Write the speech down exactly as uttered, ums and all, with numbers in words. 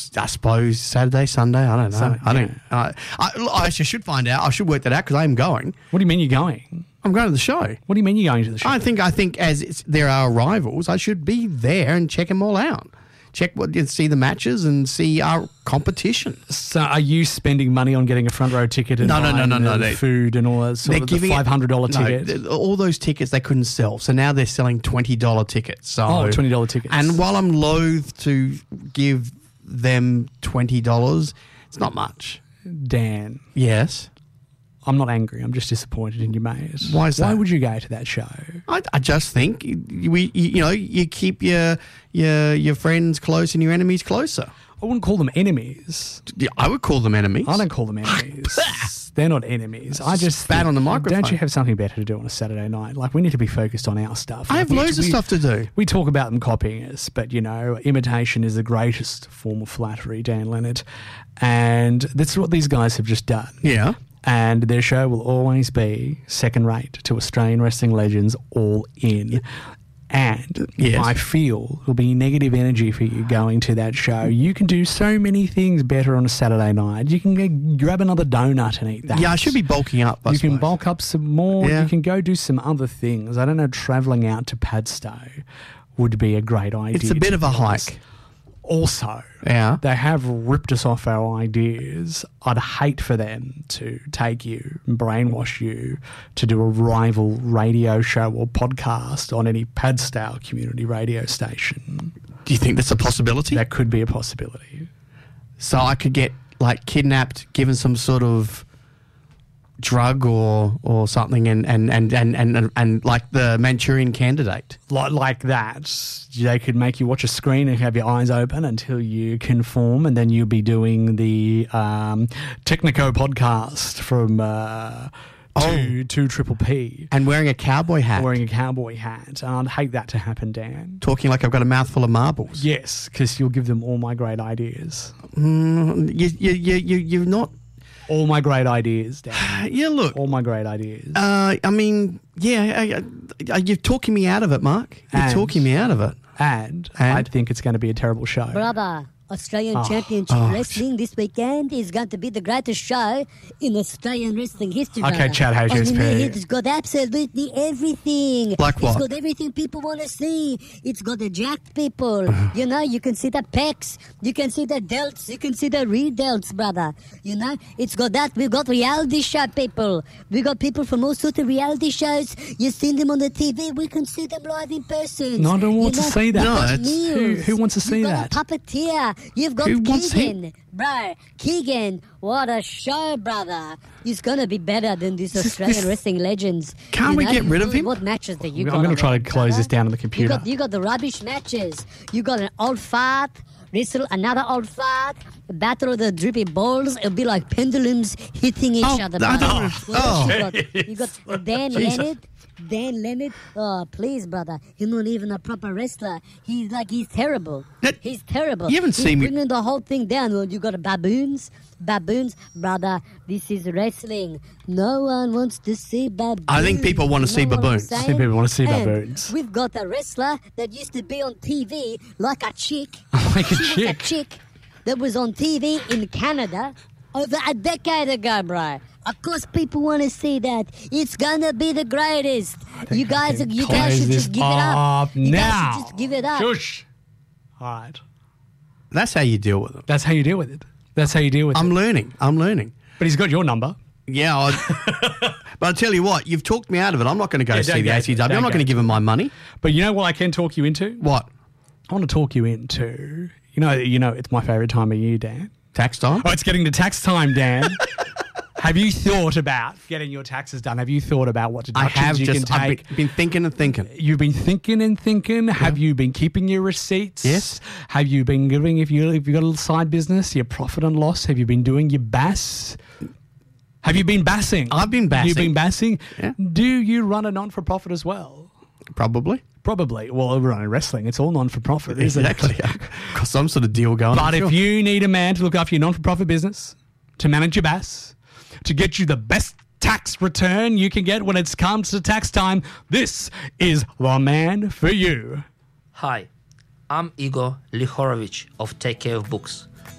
I suppose Saturday, Sunday. I don't know. Sunday, I don't. yeah. Uh, I, I actually should find out. I should work that out because I am going. What do you mean you're going? I'm going to the show. What do you mean you're going to the show? I think. I think as it's, there are rivals, I should be there and check them all out. Check what, see the matches and see our competition. So, are you spending money on getting a front row ticket and No, no, no, no, no, and they- food and all that sort They're of the giving it- five hundred dollar no, ticket? th- all those tickets they couldn't sell, so now they're selling twenty dollar tickets. So Oh, twenty dollar tickets. And while I'm loath to give them twenty dollars, it's not much. Dan, Yes. I'm not angry. I'm just disappointed in you, mate. Why is Why that? would you go to that show? I, I just think you- we, you, you know, you keep your your your friends close and your enemies closer. I wouldn't call them enemies. Yeah, I would call them enemies. I don't call them enemies. They're not enemies. I just Spat on the microphone. Don't you have something better to do on a Saturday night? Like, we need to be focused on our stuff. I have We- loads of we- stuff to do. We talk about them copying us, but, you know, imitation is the greatest form of flattery, Dan Leonard. And that's what these guys have just done. Yeah. And their show will always be second rate to Australian wrestling legends all in. And Yes. I feel there'll be negative energy for you going to that show. You can do so many things better on a Saturday night. You can g- grab another donut and eat that. Yeah, I should be bulking up. I You can suppose. bulk up some more. Yeah. You can go do some other things. I don't know, travelling out to Padstow would be a great idea. It's a bit to of a be honest. hike. Also, Yeah. they have ripped us off our ideas. I'd hate for them to take you and brainwash you to do a rival radio show or podcast on any Padstow community radio station. Do you think that's a possibility? That could be a possibility. So I could get like kidnapped, given some sort of drug or or something, and and and and and, and, and like the Manchurian Candidate. Like, like that, they could make you watch a screen and have your eyes open until you conform, and then you'll be doing the um, Technico podcast from uh, two, two Triple P. And wearing a cowboy hat. Wearing a cowboy hat. And I'd hate that to happen, Dan. Talking like I've got a mouthful of marbles. Yes, because you'll give them all my great ideas. Mm, you, you, you, you, you're not... All my great ideas, Dan. Yeah, look. All my great ideas. Uh, I mean, yeah, I, I, you're talking me out of it, Mark. You're And- talking me out of it. and, And? I think it's going to be a terrible show. Brother, Australian Oh. Championship Oh. Wrestling this weekend is going to be the greatest show in Australian wrestling history. Okay, brother. Chad H S P. I mean, it's got absolutely everything. Like what? It's got everything people want to see. It's got the jacked people. You know, you can see the pecs. You can see the delts. You can see the re-delts, brother. You know, it's got that. We've got reality show people. We got people from all sorts of reality shows. You've seen them on the T V. We can see them live in person. No, I don't want You to know, see that. you've No, got it's- Who, Niels. who wants to see You've that? got a puppeteer. You've got Who wants Keegan. him? Bro, Keegan, what a show, brother. He's going to be better than these Australian this- wrestling legends. Can't You we know? get rid of him? What matches do you I'm got? gonna try to on, close brother? this down on the computer. You got, you got the rubbish matches. You got an old fart, wrestle another old fart, battle of the drippy balls. It'll be like pendulums hitting each Oh, other, I brother. don't- What else oh. you got? You got uh, Dan Jesus. Leonard. Dan Leonard, oh please, brother, he's not even a proper wrestler. He's like he's terrible. That- he's terrible. You haven't he's seen me- bringing the whole thing down. Well, you got baboons, baboons, brother. This is wrestling. No one wants to see baboons. I think people want to You see know what I'm baboons. I think saying? people want to see And baboons. We've got a wrestler that used to be on T V like a chick. Like a She was chick? a chick that was on T V in Canada over a decade ago, bro. Of course, people want to see that. It's gonna be the greatest. You guys, can you close guys should this just give it up. up You now. guys should just give it up. Shush. All right. That's how you deal with them. That's how you deal with it. That's how you deal with I'm it. learning. I'm learning. But he's got your number. Yeah, I, but I tell you what, you've talked me out of it. I'm not going to go Yeah, see don't the go A C to it. W. I'm Don't not go going to to give him my money. But you know what I can talk you into? What? I want to talk you into. You know, you know, it's my favourite time of year, Dan. Tax time? Oh, it's getting to tax time, Dan. Have you thought about getting your taxes done? Have you thought about what I deductions have you just can I've take? been, been thinking and thinking. You've been thinking and thinking. Have you been keeping your receipts? Yes. Have you been giving, if you if you got a little side business, your profit and loss? Have you been doing your bass? Have you been bassing? I've been bassing. You've been bassing. Yeah. Do you run a non for profit as well? Probably. Probably. Well, we're running wrestling. It's all non for profit, isn't Exactly. it? Got some sort of deal going. But I'm if sure. you need a man to look after your non for profit business, to manage your bass, to get you the best tax return you can get when it comes to tax time, this is the man for you. Hi, I'm Igor Lihorovich of Take Care of Books.